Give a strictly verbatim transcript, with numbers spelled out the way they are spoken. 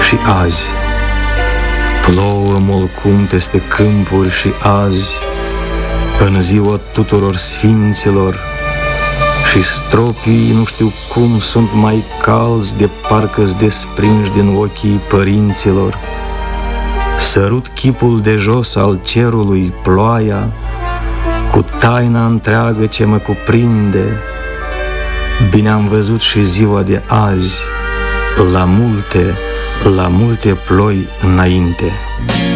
și azi. Plouă molcum peste câmpuri și azi, în ziua tuturor sfinților, și stropii nu știu cum sunt mai calzi de parcă-s desprinși din ochii părinților. Sărut chipul de jos al cerului, ploaia, cu taina întreagă ce mă cuprinde. Bine am văzut și ziua de azi, la multe, la multe ploi înainte.